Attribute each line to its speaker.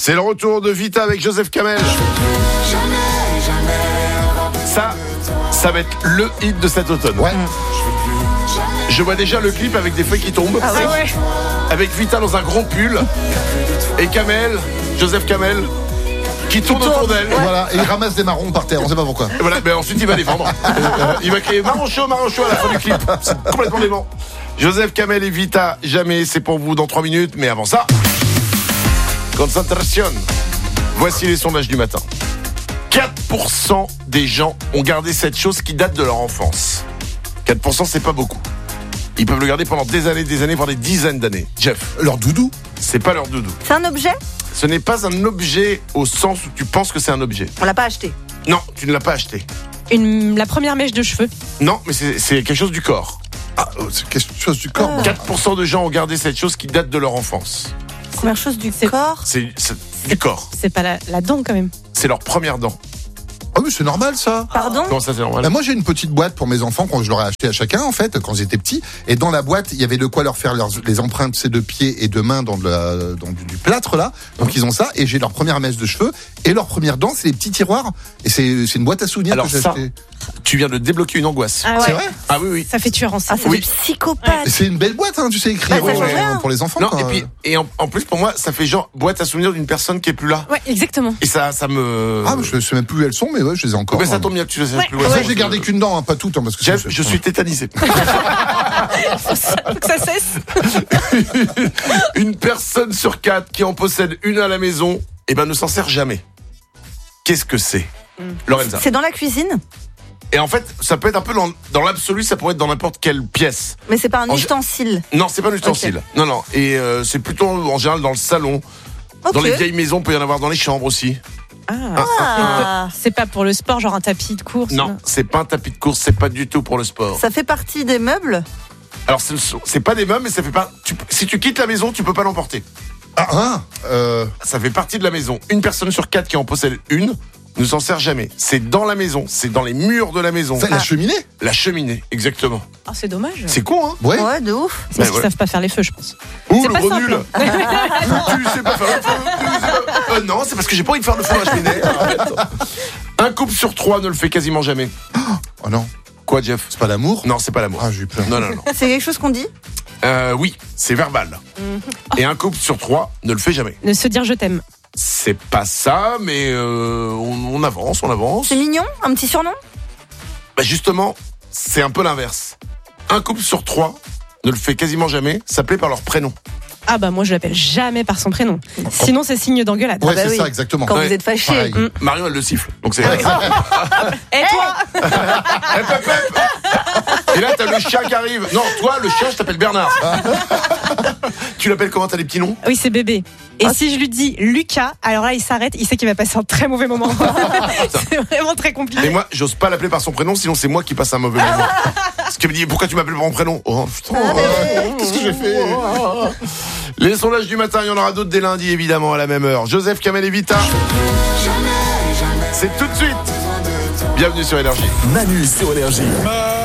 Speaker 1: C'est le retour de Vita avec Joseph Kamel. Ça va être le hit de cet automne.
Speaker 2: Ouais.
Speaker 1: Je vois déjà le clip avec des feuilles qui tombent.
Speaker 3: Ah ouais.
Speaker 1: Avec Vita dans un grand pull. Et Kamel, Joseph Kamel, qui tourne autour d'elle.
Speaker 2: Voilà, et il ramasse des marrons par terre, on sait pas pourquoi.
Speaker 1: Et voilà, mais ensuite il va les vendre. Il va crier marron chaud à la fin du clip. C'est complètement dément. Joseph Kamel et Vita, jamais, c'est pour vous dans 3 minutes. Mais avant ça, concentration. Voici les sondages du matin. 4% des gens ont gardé cette chose qui date de leur enfance. 4%, c'est pas beaucoup. Ils peuvent le garder pendant des années, voire des dizaines d'années. Jeff,
Speaker 2: Leur doudou.
Speaker 1: c'est pas leur doudou.
Speaker 3: C'est un objet ?
Speaker 1: Ce n'est pas un objet au sens où tu penses que c'est un objet.
Speaker 3: On l'a pas acheté.
Speaker 1: Non, tu ne l'as pas acheté.
Speaker 4: La première mèche de cheveux.
Speaker 1: Non, mais c'est quelque chose du corps.
Speaker 2: Ah, c'est quelque chose du corps.
Speaker 1: 4% de gens ont gardé cette chose qui date de leur enfance.
Speaker 3: Première chose du corps.
Speaker 1: C'est du corps.
Speaker 4: C'est pas la dent quand même.
Speaker 1: C'est leur première dent.
Speaker 2: Ah oui, c'est normal ça.
Speaker 3: Pardon ?
Speaker 1: Non, ça c'est normal.
Speaker 2: Bah, moi j'ai une petite boîte pour mes enfants quand je leur ai acheté à chacun en fait quand ils étaient petits, et dans la boîte il y avait de quoi leur faire les empreintes de pieds et de mains dans du plâtre là, donc ils ont ça, et j'ai leur première mèche de cheveux et leur première dent, c'est les petits tiroirs, et c'est une boîte à souvenirs.
Speaker 1: Alors
Speaker 2: que j'ai
Speaker 1: ça,
Speaker 2: acheté.
Speaker 1: tu viens de débloquer une angoisse.
Speaker 4: Ah
Speaker 2: C'est
Speaker 4: ouais.
Speaker 2: vrai.
Speaker 1: Ah oui.
Speaker 4: Ça fait tueur en
Speaker 3: Ah, c'est
Speaker 1: Oui.
Speaker 3: des psychopathes.
Speaker 2: Et c'est une belle boîte hein, tu sais écrire
Speaker 3: Bah, ça change rien.
Speaker 2: pour les enfants.
Speaker 1: Non,
Speaker 2: quoi.
Speaker 1: et en plus pour moi, ça fait genre boîte à souvenirs d'une personne qui est plus là.
Speaker 4: Ouais, exactement.
Speaker 1: Et ça me.
Speaker 2: Ah, mais je sais même plus où elles sont, mais ouais, je les ai encore.
Speaker 1: Mais ça tombe bien que tu les aies plus.
Speaker 2: Ça, j'ai gardé qu'une dent, hein, pas toutes, hein, parce que
Speaker 1: Jeff, je suis tétanisé.
Speaker 4: Faut que ça cesse.
Speaker 1: Une personne sur 4 qui en possède une à la maison, ne s'en sert jamais. Qu'est-ce que c'est, Lorenza?
Speaker 3: C'est dans la cuisine,
Speaker 1: Et en fait, ça peut être un peu dans l'absolu, ça pourrait être dans n'importe quelle pièce.
Speaker 3: mais c'est pas un
Speaker 1: En-
Speaker 3: ustensile.
Speaker 1: Non, c'est pas un ustensile. Non. Et c'est plutôt en général dans le salon.
Speaker 3: Ok.
Speaker 1: Dans les vieilles maisons, peut y en avoir dans les chambres aussi.
Speaker 3: Ah,
Speaker 4: C'est pas pour le sport, genre un tapis de course.
Speaker 1: Non, c'est pas un tapis de course, c'est pas du tout pour le sport.
Speaker 3: ça fait partie des meubles.
Speaker 1: Alors c'est pas des meubles, mais ça fait pas. Si tu quittes la maison, tu peux pas l'emporter. Ça fait partie de la maison. Une personne sur 4 qui en possède une ne s'en sert jamais. C'est dans la maison, c'est dans les murs de la maison.
Speaker 2: la cheminée.
Speaker 1: La cheminée, exactement.
Speaker 4: Ah, c'est dommage.
Speaker 1: C'est con, hein?
Speaker 2: Ouais.
Speaker 3: Ouais, de ouf.
Speaker 4: C'est parce
Speaker 1: Ouais,
Speaker 4: qu'ils savent pas faire les feux, je pense.
Speaker 1: Ouh,
Speaker 4: C'est
Speaker 1: le
Speaker 4: pas
Speaker 1: gros
Speaker 4: simple.
Speaker 1: nul. Tu sais pas faire le feu. Non, c'est parce que j'ai pas envie de faire le feu à la cheminée. Arrête. Un couple sur 3 ne le fait quasiment jamais.
Speaker 2: Oh non,
Speaker 1: Quoi, Jeff?
Speaker 2: c'est pas l'amour.
Speaker 1: Non, c'est pas l'amour.
Speaker 2: Ah, j'ai eu peur.
Speaker 1: Non.
Speaker 3: C'est quelque chose qu'on dit.
Speaker 1: Oui, c'est verbal. Et un couple sur 3 ne le fait jamais.
Speaker 4: Ne se dire je t'aime.
Speaker 1: C'est pas ça, mais on avance.
Speaker 3: C'est mignon, un petit surnom.
Speaker 1: Bah justement, c'est un peu l'inverse. Un couple sur 3 ne le fait quasiment jamais, s'appeler par leur prénom.
Speaker 4: Ah bah moi je l'appelle jamais par son prénom. Sinon c'est signe d'engueulade.
Speaker 2: Ouais,
Speaker 3: bah
Speaker 2: c'est
Speaker 3: oui.
Speaker 2: ça, exactement.
Speaker 3: Quand
Speaker 1: Ouais.
Speaker 3: vous êtes fâché.
Speaker 2: Pareil.
Speaker 1: Marion, elle le siffle. Donc c'est.
Speaker 4: Et toi
Speaker 1: Et là, t'as le chien qui arrive. Non, toi, le chien, je t'appelle Bernard. Tu l'appelles comment? T'as des petits noms?
Speaker 4: Oui, c'est bébé. Et si je lui dis Lucas, alors là il s'arrête, il sait qu'il va passer un très mauvais moment. C'est vraiment très compliqué.
Speaker 1: Et moi, j'ose pas l'appeler par son prénom, sinon c'est moi qui passe un mauvais moment. Parce qu'il me dit, pourquoi tu m'appelles par mon prénom? Oh putain, qu'est-ce que j'ai fait? Les sondages du matin, il y en aura d'autres dès lundi, évidemment, à la même heure. Joseph, Kamel et Vita. C'est tout de suite. Bienvenue sur Énergie.
Speaker 5: Manu sur Énergie.